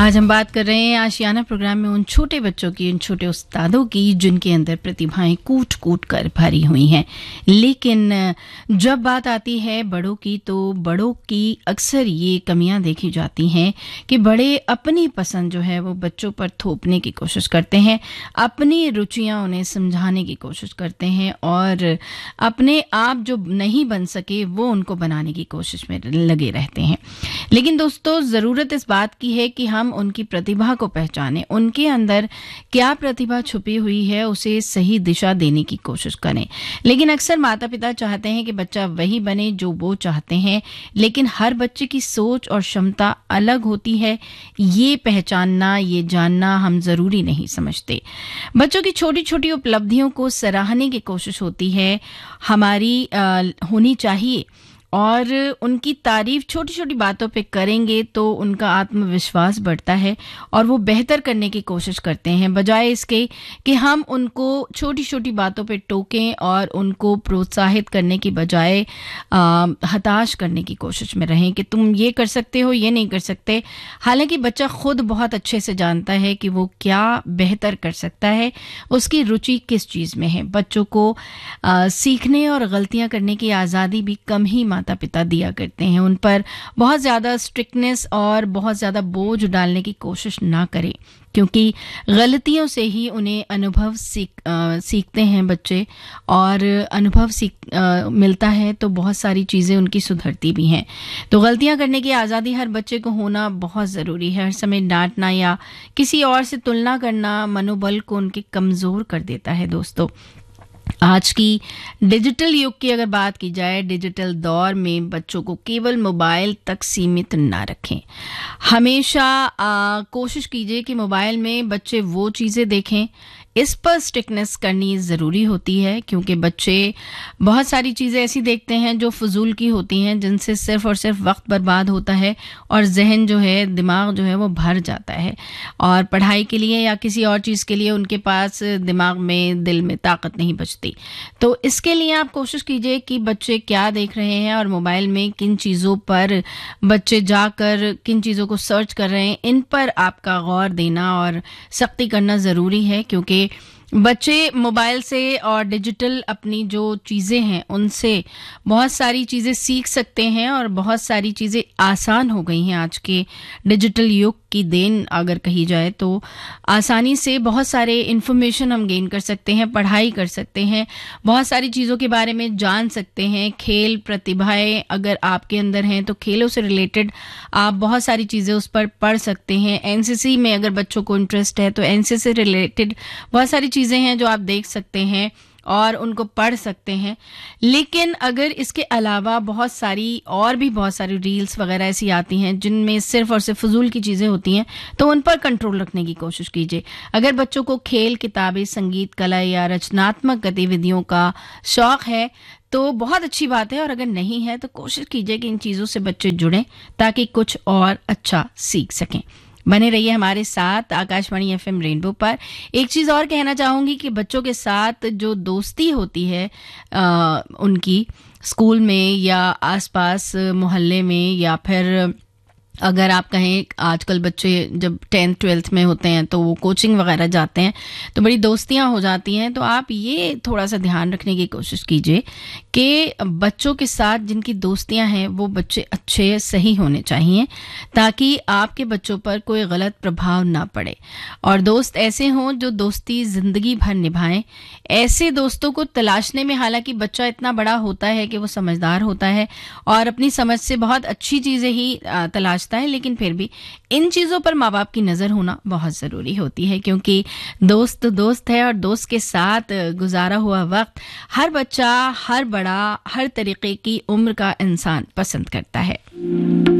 आज हम बात कर रहे हैं आशियाना प्रोग्राम में उन छोटे बच्चों की, उन छोटे उस्तादों की जिनके अंदर प्रतिभाएं कूट कूट कर भरी हुई हैं। लेकिन जब बात आती है बड़ों की, तो बड़ों की अक्सर ये कमियां देखी जाती हैं कि बड़े अपनी पसंद जो है वो बच्चों पर थोपने की कोशिश करते हैं, अपनी रुचियां उन्हें समझाने की कोशिश करते हैं और अपने आप जो नहीं बन सके वो उनको बनाने की कोशिश में लगे रहते हैं। लेकिन दोस्तों, ज़रूरत इस बात की है कि हम उनकी प्रतिभा को पहचानें, उनके अंदर क्या प्रतिभा छुपी हुई है उसे सही दिशा देने की कोशिश करें। लेकिन अक्सर माता पिता चाहते हैं कि बच्चा वही बने जो वो चाहते हैं, लेकिन हर बच्चे की सोच और क्षमता अलग होती है। ये पहचानना, ये जानना हम ज़रूरी नहीं समझते। बच्चों की छोटी छोटी उपलब्धियों को सराहने की कोशिश होती है, हमारी होनी चाहिए, और उनकी तारीफ छोटी छोटी बातों पे करेंगे तो उनका आत्मविश्वास बढ़ता है और वो बेहतर करने की कोशिश करते हैं, बजाय इसके कि हम उनको छोटी छोटी बातों पे टोकें और उनको प्रोत्साहित करने की बजाय हताश करने की कोशिश में रहें कि तुम ये कर सकते हो, ये नहीं कर सकते। हालांकि बच्चा खुद बहुत अच्छे से जानता है कि वो क्या बेहतर कर सकता है, उसकी रुचि किस चीज़ में है। बच्चों को सीखने और गलतियां करने की आज़ादी भी कम ही माता पिता दिया करते हैं। उन पर बहुत ज़्यादा स्ट्रिक्टनेस और बहुत ज़्यादा बोझ डालने की कोशिश ना करें, क्योंकि गलतियों से ही उन्हें अनुभव सीखते हैं बच्चे, और अनुभव मिलता है तो बहुत सारी चीज़ें उनकी सुधरती भी हैं। तो गलतियां करने की आज़ादी हर बच्चे को होना बहुत ज़रूरी है। हर समय डांटना या किसी और से तुलना करना मनोबल को उनके कमज़ोर कर देता है। दोस्तों, आज की डिजिटल युग की अगर बात की जाए, डिजिटल दौर में बच्चों को केवल मोबाइल तक सीमित ना रखें। हमेशा कोशिश कीजिए कि मोबाइल में बच्चे वो चीज़ें देखें, इस पर स्ट्रिक्टनेस करनी ज़रूरी होती है, क्योंकि बच्चे बहुत सारी चीज़ें ऐसी देखते हैं जो फजूल की होती हैं, जिनसे सिर्फ और सिर्फ वक्त बर्बाद होता है और जहन जो है, दिमाग जो है वो भर जाता है, और पढ़ाई के लिए या किसी और चीज़ के लिए उनके पास दिमाग में, दिल में ताकत नहीं बचती। तो इसके लिए आप कोशिश कीजिए कि बच्चे क्या देख रहे हैं और मोबाइल में किन चीज़ों पर बच्चे जाकर किन चीज़ों को सर्च कर रहे हैं, इन पर आपका गौर देना और सख्ती करना ज़रूरी है, क्योंकि बच्चे मोबाइल से और डिजिटल अपनी जो चीज़ें हैं उनसे बहुत सारी चीज़ें सीख सकते हैं, और बहुत सारी चीज़ें आसान हो गई हैं आज के डिजिटल युग की देन अगर कही जाए तो। आसानी से बहुत सारे इन्फॉर्मेशन हम गेन कर सकते हैं, पढ़ाई कर सकते हैं, बहुत सारी चीज़ों के बारे में जान सकते हैं। खेल प्रतिभाएं अगर आपके अंदर हैं तो खेलों से रिलेटेड आप बहुत सारी चीज़ें उस पर पढ़ सकते हैं। एनसीसी में अगर बच्चों को इंटरेस्ट है तो एनसीसी से रिलेटेड बहुत सारी चीज़ें हैं जो आप देख सकते हैं और उनको पढ़ सकते हैं। लेकिन अगर इसके अलावा बहुत सारी रील्स वगैरह ऐसी आती हैं जिनमें सिर्फ और सिर्फ फजूल की चीज़ें होती हैं, तो उन पर कंट्रोल रखने की कोशिश कीजिए। अगर बच्चों को खेल, किताबें, संगीत, कला या रचनात्मक गतिविधियों का शौक है तो बहुत अच्छी बात है, और अगर नहीं है तो कोशिश कीजिए कि इन चीज़ों से बच्चे जुड़ें ताकि कुछ और अच्छा सीख सकें। बने रहिए हमारे साथ आकाशवाणी एफएम रेनबो पर। एक चीज़ और कहना चाहूँगी कि बच्चों के साथ जो दोस्ती होती है उनकी स्कूल में या आसपास मोहल्ले में, या फिर अगर आप कहें आजकल बच्चे जब 10th 12th में होते हैं तो वो कोचिंग वगैरह जाते हैं तो बड़ी दोस्तियां हो जाती हैं। तो आप ये थोड़ा सा ध्यान रखने की कोशिश कीजिए कि बच्चों के साथ जिनकी दोस्तियां हैं वो बच्चे अच्छे सही होने चाहिए, ताकि आपके बच्चों पर कोई गलत प्रभाव ना पड़े, और दोस्त ऐसे हों जो दोस्ती ज़िंदगी भर निभाएं। ऐसे दोस्तों को तलाशने में, हालांकि बच्चा इतना बड़ा होता है कि वो समझदार होता है और अपनी समझ से बहुत अच्छी चीज़ें ही तलाशता है, लेकिन फिर भी इन चीज़ों पर माँ बाप की नज़र होना बहुत ज़रूरी होती है, क्योंकि दोस्त दोस्त है, और दोस्त के साथ गुजारा हुआ वक्त हर बच्चा, हर बड़ा, हर तरीके की उम्र का इंसान पसंद करता है।